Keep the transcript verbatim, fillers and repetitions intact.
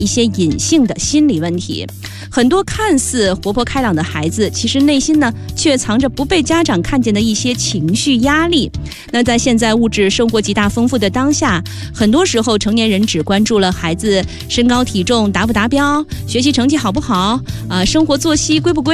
一些隐性的心理问题。很多看似活泼开朗的孩子，其实内心呢却藏着不被家长看见的一些情绪压力。那在现在物质生活极大丰富的当下，很多时候成年人只关注了孩子身高体重达不达标，学习成绩好不好，呃，生活作息规不规